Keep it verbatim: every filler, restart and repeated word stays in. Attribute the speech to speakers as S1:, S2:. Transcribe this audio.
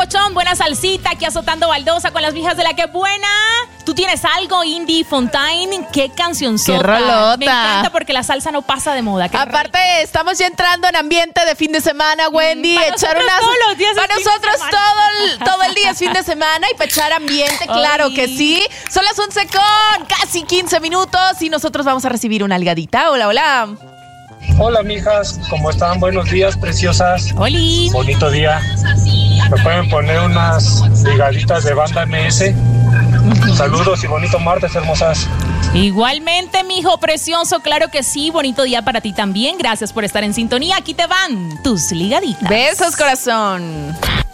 S1: locochón, buena salsita, aquí azotando baldosa con las viejas de la que buena. ¿Tú tienes algo, Indy Fontaine? ¿Qué cancionzota?
S2: ¡Qué rolota!
S1: Me encanta porque la salsa no pasa de moda. Qué
S2: Aparte,
S1: rico.
S2: estamos ya entrando en ambiente de fin de semana, Wendy.
S1: Para
S2: echar
S1: nosotros
S2: unas.
S1: todos los días es
S2: para
S1: fin de
S2: nosotros
S1: semana.
S2: todo el, todo el día es fin de semana y para echar ambiente, claro
S1: Ay.
S2: que sí. Son las once con casi quince minutos y nosotros vamos a recibir una algadita. Hola, hola.
S3: Hola, mijas, ¿cómo están? Buenos días, preciosas.
S1: Oli.
S3: Bonito día. ¿Me pueden poner unas ligaditas de banda M S? Saludos y bonito martes, hermosas.
S1: Igualmente, mijo precioso, claro que sí. Bonito día para ti también. Gracias por estar en sintonía. Aquí te van tus ligaditas.
S2: Besos, corazón.